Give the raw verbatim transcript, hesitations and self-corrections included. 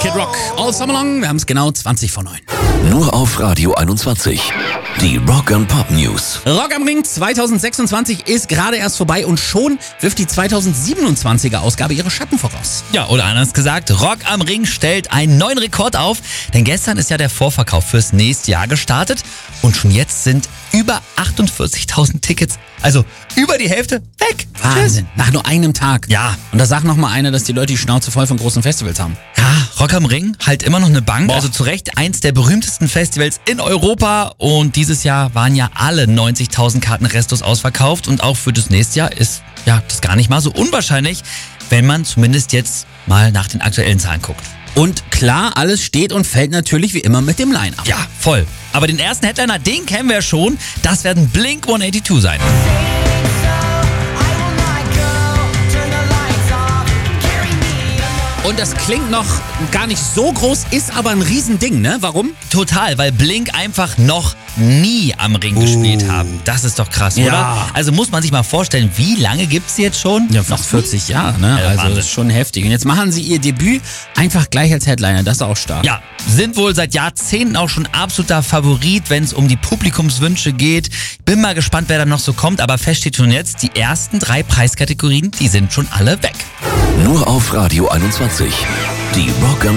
Kid Rock, All Summer Long, wir haben es genau zwanzig vor neun. Nur auf Radio einundzwanzig. Die Rock and Pop News. Rock am Ring zwanzig sechsundzwanzig ist gerade erst vorbei und schon wirft die zweitausendsiebenundzwanziger Ausgabe ihre Schatten voraus. Ja, oder anders gesagt, Rock am Ring stellt einen neuen Rekord auf, denn gestern ist ja der Vorverkauf fürs nächste Jahr gestartet und schon jetzt sind über achtundvierzigtausend Tickets, also über die Hälfte, weg. Wahnsinn, nach nur einem Tag. Ja. Und da sagt noch mal einer, dass die Leute die Schnauze voll von großen Festivals haben. Ja, Rock am Ring, halt immer noch eine Bank, Boah. also zu Recht eins der berühmtesten Festivals in Europa und dieses Jahr waren ja alle neunzigtausend Karten restlos ausverkauft und auch für das nächste Jahr ist ja das gar nicht mal so unwahrscheinlich, wenn man zumindest jetzt mal nach den aktuellen Zahlen guckt. Und klar, alles steht und fällt natürlich wie immer mit dem Line-Up. Ja, voll. Aber den ersten Headliner, den kennen wir schon, das werden Blink hundertzweiundachtzig sein. Und das klingt noch gar nicht so groß, ist aber ein Riesending, ne? Warum? Total, weil Blink einfach noch nie am Ring gespielt haben. Das ist doch krass, Ja. oder? Also muss man sich mal vorstellen, wie lange gibt's sie jetzt schon? Ja, fast vierzig Jahre, ne? Ja, Also Wahnsinn. das ist schon heftig. Und jetzt machen sie ihr Debüt einfach gleich als Headliner, das ist auch stark. Ja, sind wohl seit Jahrzehnten auch schon absoluter Favorit, wenn es um die Publikumswünsche geht. Bin mal gespannt, wer da noch so kommt, aber fest steht schon jetzt, die ersten drei Preiskategorien, die sind schon alle weg. Nur auf Radio einundzwanzig. Die Rock and